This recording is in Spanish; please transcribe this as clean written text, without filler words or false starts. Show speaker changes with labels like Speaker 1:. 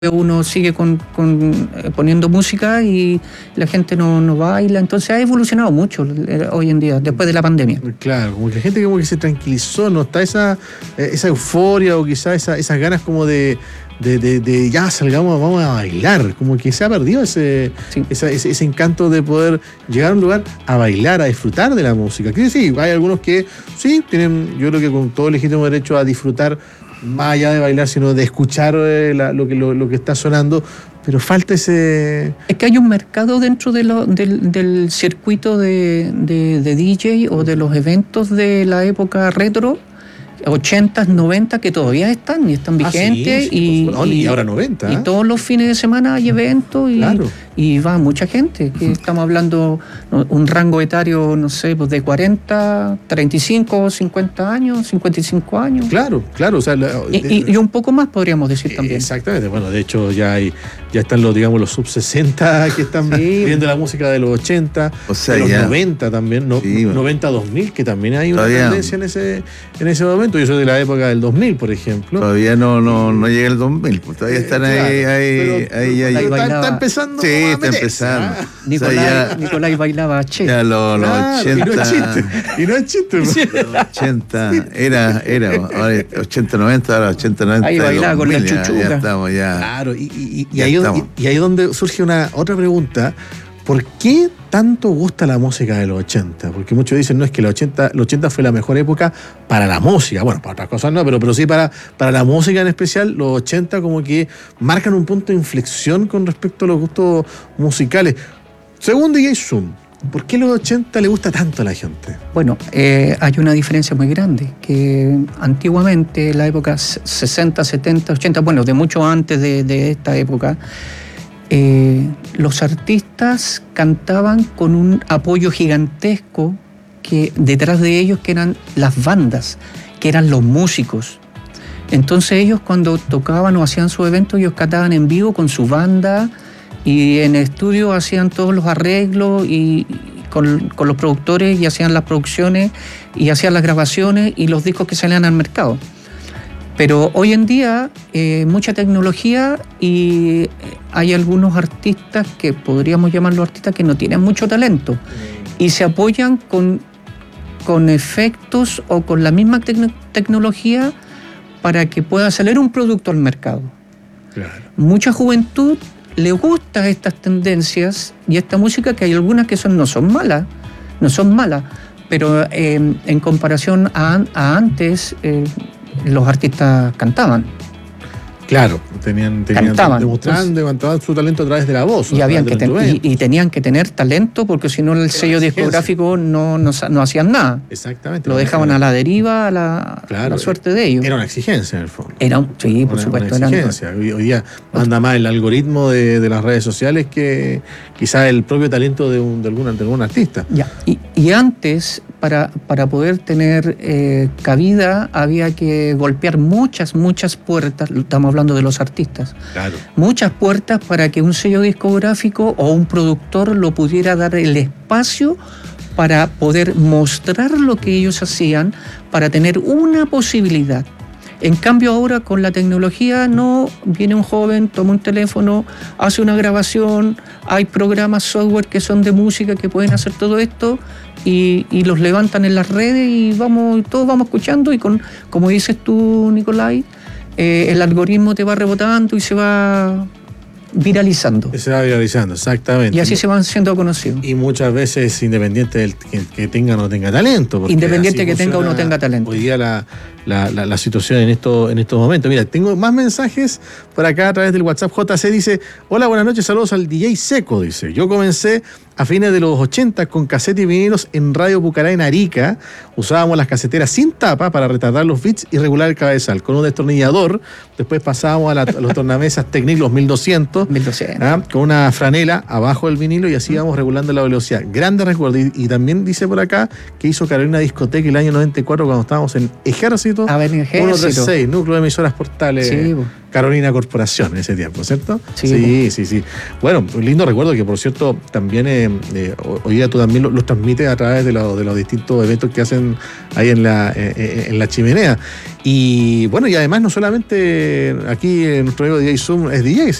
Speaker 1: uno sigue poniendo música y la gente no baila, entonces ha evolucionado mucho hoy en día, después de la pandemia.
Speaker 2: Claro, como que la gente como que se tranquilizó, no está esa euforia o quizás esas ganas como de ya salgamos, vamos a bailar, como que se ha perdido ese encanto de poder llegar a un lugar a bailar, a disfrutar de la música. Que sí, hay algunos que sí tienen, yo creo que con todo legítimo derecho a disfrutar, más allá de bailar, sino de escuchar lo que está sonando, pero falta ese...
Speaker 1: Es que hay un mercado dentro del circuito de DJ o de los eventos de la época retro, 80s, 90, que todavía están vigentes.
Speaker 2: Sí, y ahora 90.
Speaker 1: Y todos los fines de semana hay eventos y va mucha gente. Que estamos hablando un rango etario, no sé, pues de 40, 35, 50 años, 55 años.
Speaker 2: Claro. O sea,
Speaker 1: y un poco más podríamos decir también.
Speaker 2: Exactamente. Bueno, de hecho ya están los sub 60 que están viendo la música de los 80, o sea, de los 90 también, 90-2000, que también hay una tendencia en ese momento. Yo soy de la época del 2000, por ejemplo.
Speaker 3: Todavía no llega el 2000, pues todavía están ahí.
Speaker 2: Está empezando.
Speaker 3: Sí, está empezando.
Speaker 1: Nicolás bailaba che.
Speaker 3: Ya los 80.
Speaker 2: Y no es chiste.
Speaker 3: Los 80 era ahora 80-90, ahora 80-90.
Speaker 1: Ahí bailaba con la chuchuca.
Speaker 3: Ya estamos, ya.
Speaker 2: Claro, y ahí es donde surge otra pregunta. ¿Por qué tanto gusta la música de los 80? Porque muchos dicen, no, es que los 80 fue la mejor época para la música. Bueno, para otras cosas no, pero sí para la música en especial, los 80 como que marcan un punto de inflexión con respecto a los gustos musicales. Según DJ Zoom, ¿por qué los 80 le gusta tanto a la gente?
Speaker 1: Bueno, hay una diferencia muy grande, que antiguamente, en la época 60, 70, 80, bueno, de mucho antes de esta época, los artistas cantaban con un apoyo gigantesco que detrás de ellos, que eran las bandas, que eran los músicos. Entonces ellos, cuando tocaban o hacían su evento, ellos cantaban en vivo con su banda y en el estudio hacían todos los arreglos y con los productores, y hacían las producciones y hacían las grabaciones y los discos que salían al mercado. Pero hoy en día mucha tecnología, y hay algunos artistas que podríamos llamarlos artistas que no tienen mucho talento y se apoyan con efectos o con la misma tecnología para que pueda salir un producto al mercado.
Speaker 2: Claro.
Speaker 1: Mucha juventud le gusta estas tendencias y esta música, que hay algunas que no son malas, pero en comparación a antes, los artistas cantaban.
Speaker 2: Claro, demostraban su talento a través de la voz.
Speaker 1: Y tenían que tener talento, porque si no el sello discográfico no hacían nada.
Speaker 2: Exactamente.
Speaker 1: Lo dejaban a la deriva, a la suerte de ellos.
Speaker 2: Era una exigencia en el fondo.
Speaker 1: Sí, por supuesto.
Speaker 2: Una exigencia. Hoy día manda más el algoritmo de las redes sociales que quizás el propio talento de algún artista.
Speaker 1: Ya. Y antes, para poder tener cabida, había que golpear muchas puertas. Estamos hablando de los artistas.
Speaker 2: Claro.
Speaker 1: Muchas puertas para que un sello discográfico o un productor lo pudiera dar el espacio para poder mostrar lo que ellos hacían, para tener una posibilidad. En cambio ahora, con la tecnología, no viene un joven, toma un teléfono, hace una grabación, hay programas, software que son de música que pueden hacer todo esto y los levantan en las redes y todos vamos escuchando, y como dices tú, Nicolás, el algoritmo te va rebotando y se va viralizando.
Speaker 2: Se va viralizando, exactamente.
Speaker 1: Y así se van siendo conocidos.
Speaker 2: Y muchas veces, independiente del que tenga o no tenga talento.
Speaker 1: Independiente que tenga o no tenga talento.
Speaker 2: Hoy día la situación en estos momentos. Mira, tengo más mensajes por acá a través del WhatsApp. JC dice: hola, buenas noches, saludos al DJ Seco. Dice: yo comencé a fines de los 80 con casetes y vinilos en Radio Pucará en Arica. Usábamos las caseteras sin tapa para retardar los bits y regular el cabezal con un destornillador. Después pasábamos a los tornamesas Technic, los 1200, con una franela abajo del vinilo, y así íbamos regulando la velocidad. Grande recuerdo. Y también dice por acá que hizo Carolina Discoteca el año 94, cuando estábamos en Ejército Ejército,
Speaker 1: Avenida Ejército.
Speaker 2: 136, Núcleo de Emisoras Portales,
Speaker 1: Sí, po.
Speaker 2: Carolina Corporación en ese tiempo, ¿cierto?
Speaker 1: Sí,
Speaker 2: sí. Bueno, un lindo recuerdo que, por cierto, también hoy día tú también los transmites a través de los distintos eventos que hacen ahí en la chimenea. Y bueno, y además no solamente aquí nuestro amigo DJ Zoom es DJ,